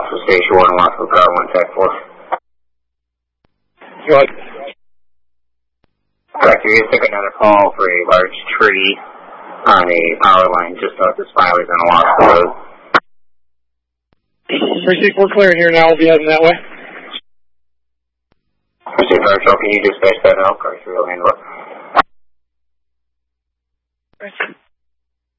Wattsville Station 1, Wattsville Car 1 Tech 4. Good. Correct, you took another call for a large tree on a power line just off the Smiley's on Wattsville Road. Precinct, we're clearing here now. We'll be heading that way. Precinct Fire Patrol, can you dispatch that out? Car 3 will handle it.